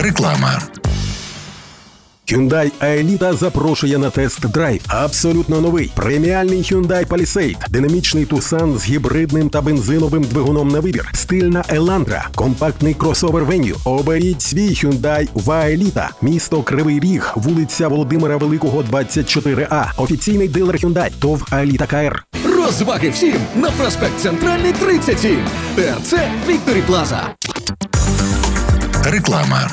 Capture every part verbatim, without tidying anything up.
Реклама. Hyundai Aelita запрошує на тест-драйв. Абсолютно новий преміальний Hyundai Palisade, динамічний Tucson з гібридним та бензиновим двигуном на вибір, стильна Elantra, компактний кросовер Venue. Оберіть свій Hyundai в Aelita. Місто Кривий Ріг, вулиця Володимира Великого, двадцять чотири А. Офіційний дилер Hyundai, ТОВ Aelita КР. Розваги всім на проспект Центральний, тридцять сім. ТРЦ Вікторі Плаза. Реклама.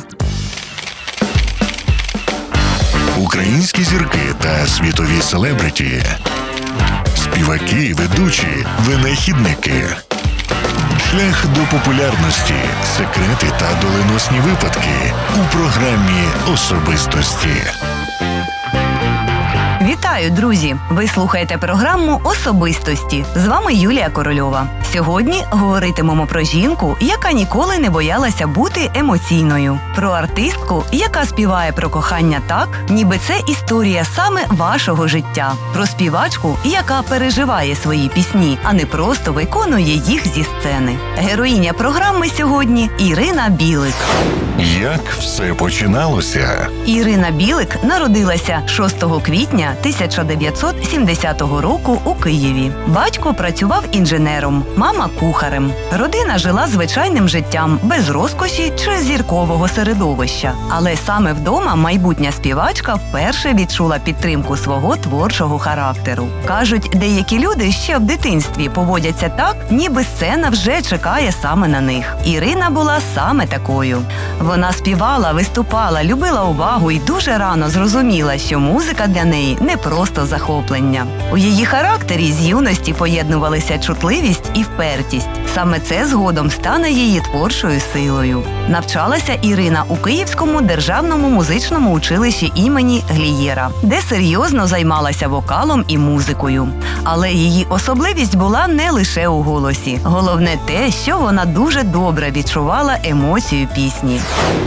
Українські зірки та світові селебриті, співаки, ведучі, винахідники. Шлях до популярності, секрети та доленосні випадки у програмі «Особистості». Вітаю, друзі! Ви слухаєте програму «Особистості». З вами Юлія Корольова. Сьогодні говоритимемо про жінку, яка ніколи не боялася бути емоційною. Про артистку, яка співає про кохання так, ніби це історія саме вашого життя. Про співачку, яка переживає свої пісні, а не просто виконує їх зі сцени. Героїня програми сьогодні – Ірина Білик. Як все починалося? Ірина Білик народилася шостого квітня тисяча дев'ятсот сімдесятого року у Києві. Батько працював інженером, мама – кухарем. Родина жила звичайним життям, без розкоші чи зіркового середовища. Але саме вдома майбутня співачка вперше відчула підтримку свого творчого характеру. Кажуть, деякі люди ще в дитинстві поводяться так, ніби сцена вже чекає саме на них. Ірина була саме такою. Вона співала, виступала, любила увагу і дуже рано зрозуміла, що музика для неї не просто захоплення. У її характері з юності поєднувалися чутливість і впертість. Саме це згодом стане її творчою силою. Навчалася Ірина у Київському державному музичному училищі імені Глієра, де серйозно займалася вокалом і музикою. Але її особливість була не лише у голосі. Головне те, що вона дуже добре відчувала емоцію пісні.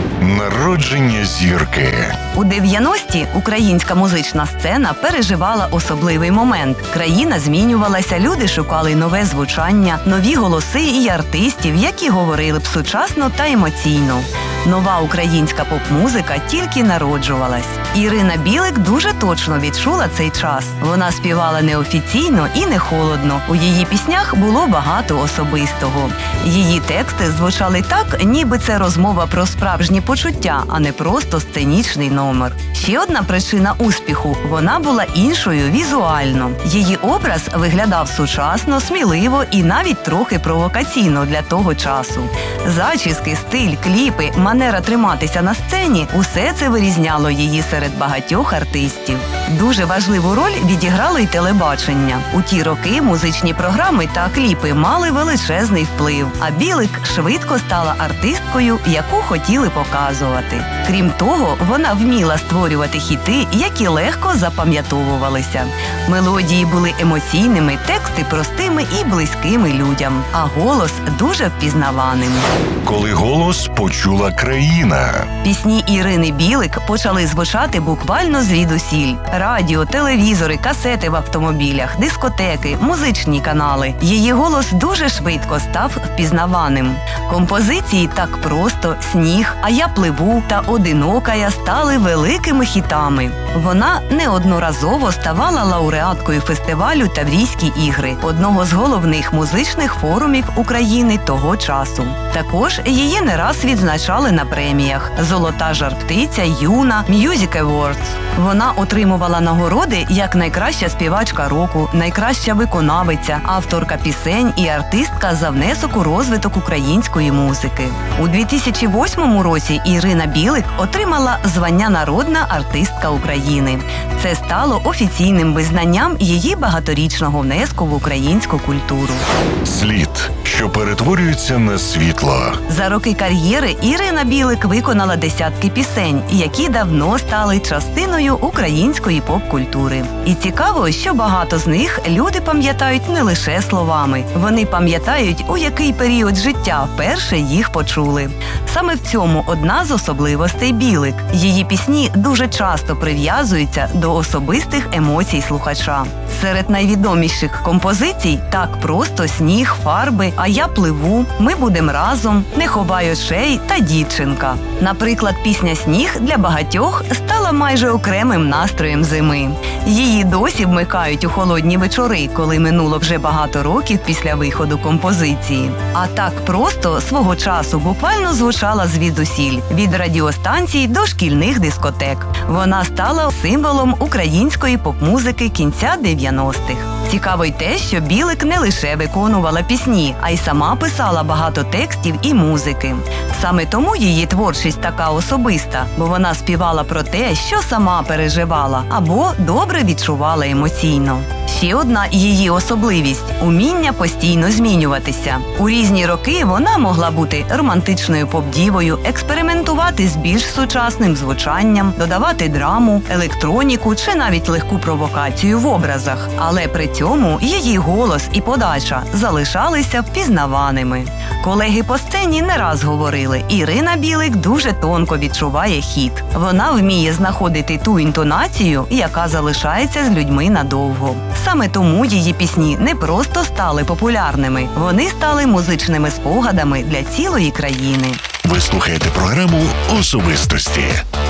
Народження зірки. У дев'яності українська музична сцена переживала особливий момент. Країна змінювалася, люди шукали нове звучання, нові голоси і артистів, які говорили б сучасно та емоційно. Нова українська поп-музика тільки народжувалась. Ірина Білик дуже точно відчула цей час. Вона співала неофіційно і не холодно. У її піснях було багато особистого. Її тексти звучали так, ніби це розмова про справжні почуття, а не просто сценічний номер. Ще одна причина успіху – вона була іншою візуально. Її образ виглядав сучасно, сміливо і навіть трохи провокаційно для того часу. Зачіски, стиль, кліпи, манера триматися на сцені – усе це вирізняло її серед багатьох артистів. Дуже важливу роль відіграло й телебачення. У ті роки музичні програми та кліпи мали величезний вплив, а Білик швидко стала артисткою, яку хотіли показувати. Крім того, вона вміла створювати хіти, які легко запам'ятовувалися. Мелодії були емоційними, тексти простими і близькими людям, а голос дуже впізнаваним. Коли голос почула країна. Пісні Ірини Білик почали звучати буквально звідусіль. Радіо, телевізори, касети в автомобілях, дискотеки, музичні канали. Її голос дуже швидко став впізнаваним. Композиції «Так просто», «Сніг», «А я пливу» та «Одинокая» стали великими хітами. Вона неодноразово ставала лауреаткою фестивалю «Таврійські ігри», одного з головних музичних форумів України того часу. Також її не раз відзначали на преміях «Золота жар-птиця», «Юна», «Music Awards». Вона отримувала нагороди як найкраща співачка року, найкраща виконавиця, авторка пісень і артистка за внесок у розвиток української музики. У дві тисячі восьмому році Ірина Білик отримала звання «Народна артистка України». Це стало офіційним визнанням її багаторічного внеску в українську культуру. Слід, що перетворюється на світло. За роки кар'єри Ірина Білик виконала десятки пісень, які давно стали частиною української поп-культури. І цікаво, що багато з них люди пам'ятають не лише словами. Вони пам'ятають, у який період життя вперше їх почули. Саме в цьому одна з особливостей Білик. Її пісні дуже часто прив'язуються до особистих емоцій слухача. Серед найвідоміших композицій «Так просто», «Сніг», «Фарби», «А я пливу», «Ми будемо разом», «Не ховай очей» та «Дівчина». дівчинка. Наприклад, пісня «Сніг» для багатьох стала майже окремим настроєм зими. Її досі вмикають у холодні вечори, коли минуло вже багато років після виходу композиції. А так просто свого часу буквально звучала звідусіль – від радіостанцій до шкільних дискотек. Вона стала символом української поп-музики кінця дев'яностих. Цікаво й те, що Білик не лише виконувала пісні, а й сама писала багато текстів і музики. Саме тому її творчість така особиста, бо вона співала про те, що сама переживала або добре відчувала емоційно. Ще одна її особливість – уміння постійно змінюватися. У різні роки вона могла бути романтичною поп-дівою, експериментувати з більш сучасним звучанням, додавати драму, електроніку чи навіть легку провокацію в образах. Але при цьому її голос і подача залишалися впізнаваними. Колеги по сцені не раз говорили, Ірина Білик дуже тонко відчуває хіт. Вона вміє знаходити ту інтонацію, яка залишається з людьми надовго. Саме тому її пісні не просто стали популярними, вони стали музичними спогадами для цілої країни. Ви слухаєте програму «Особистості».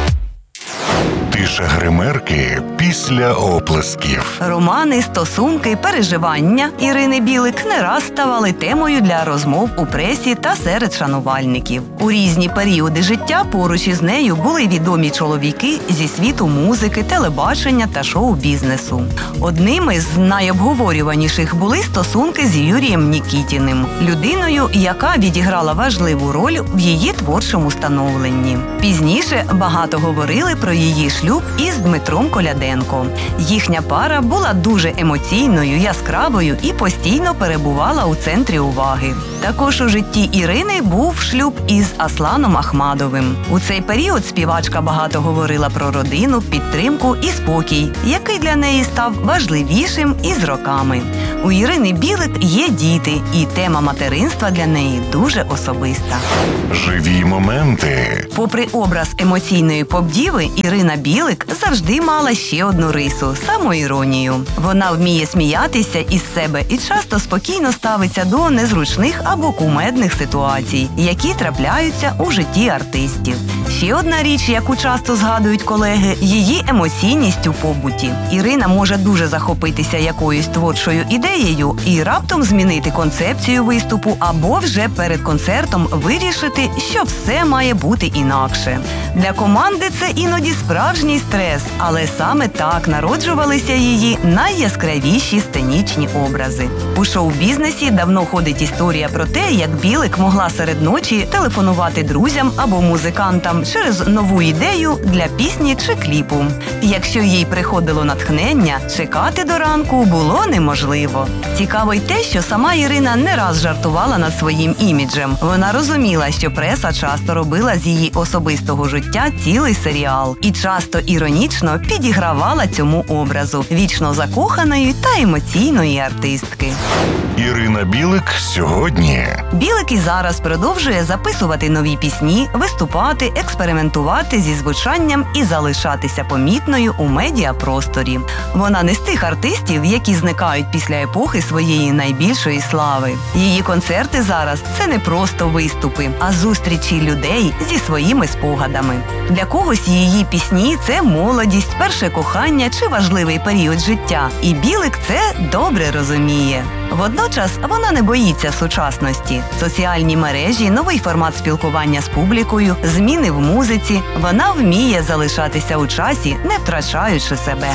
Тиша гримерки після оплесків. Романи, стосунки, переживання Ірини Білик не раз ставали темою для розмов у пресі та серед шанувальників. У різні періоди життя поруч із нею були відомі чоловіки зі світу музики, телебачення та шоу-бізнесу. Одними з найобговорюваніших були стосунки з Юрієм Нікітіним, людиною, яка відіграла важливу роль в її творчому становленні. Пізніше багато говорили про її шлюб із Дмитром Коляденко. Їхня пара була дуже емоційною, яскравою і постійно перебувала у центрі уваги. Також у житті Ірини був шлюб із Асланом Ахмадовим. У цей період співачка багато говорила про родину, підтримку і спокій, який для неї став важливішим із роками. У Ірини Білик є діти, і тема материнства для неї дуже особиста. Живі моменти. Попри образ емоційної поп-діви, Ірина Білик завжди мала ще одну рису – самоіронію. Вона вміє сміятися із себе і часто спокійно ставиться до незручних або кумедних ситуацій, які трапляються у житті артистів. Ще одна річ, яку часто згадують колеги – її емоційність у побуті. Ірина може дуже захопитися якоюсь творчою ідеєю і раптом змінити концепцію виступу або вже перед концертом вирішити, що все має бути інакше. Для команди це іноді справжній стрес, але саме так народжувалися її найяскравіші сценічні образи. У шоу-бізнесі давно ходить історія про те, як Білик могла серед ночі телефонувати друзям або музикантам через нову ідею для пісні чи кліпу. Якщо їй приходило натхнення, чекати до ранку було неможливо. Цікаво й те, що сама Ірина не раз жартувала над своїм іміджем. Вона розуміла, що преса часто робила з її особистого життя цілий серіал і часто іронічно підігравала цьому образу вічно закоханої та емоційної артистки. Ірина Білик сьогодні. Білик і зараз продовжує записувати нові пісні, виступати, експериментувати зі звучанням і залишатися помітною у медіапросторі. Вона не з тих артистів, які зникають після епохи своєї найбільшої слави. Її концерти зараз – це не просто виступи, а зустрічі людей зі своїми спогадами. Для когось її пісні – це молодість, перше кохання чи важливий період життя. І Білик це добре розуміє. Водночас вона не боїться сучасності. Соціальні мережі, новий формат спілкування з публікою, зміни в музиці. Вона вміє залишатися у часі, не втрачаючи себе.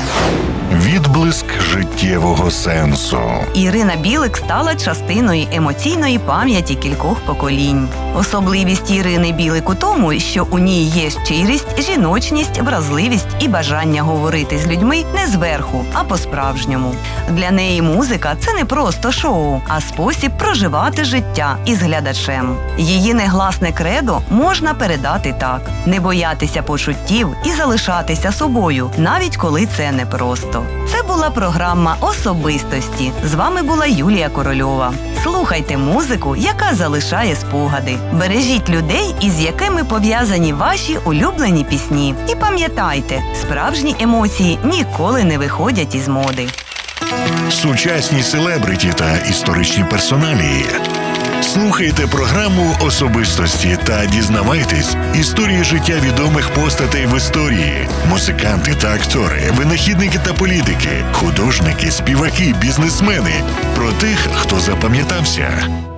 Відблиск життєвого сенсу. Ірина Білик стала частиною емоційної пам'яті кількох поколінь. Особливість Ірини Білик у тому, що у ній є щирість, жіночність, вразливість і бажання говорити з людьми не зверху, а по-справжньому. Для неї музика – це не просто шоу, а спосіб проживати життя із глядачем. Її негласне кредо можна передати так – не боятися почуттів і залишатися собою, навіть коли це непросто. Це була програма «Особистості». З вами була Юлія Корольова. Слухайте музику, яка залишає спогади. Бережіть людей, із якими пов'язані ваші улюблені пісні. І пам'ятайте, справжні емоції ніколи не виходять із моди. Сучасні селебриті та історичні персоналії. Слухайте програму «Особистості» та дізнавайтесь історії життя відомих постатей в історії. Музиканти та актори, винахідники та політики, художники, співаки, бізнесмени. Про тих, хто запам'ятався.